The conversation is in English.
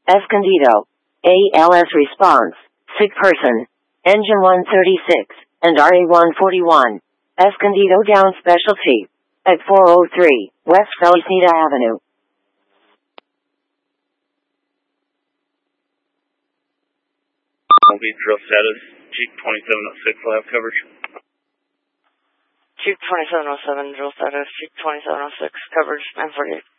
Escondido. ALS response. Sick person. Engine 136 and RA-141. Escondido down specialty. At 403 West Felicita Avenue. Beach drill status. Jeep 2706 will have coverage. Jeep 2707 drill status. Jeep 2706 coverage 948.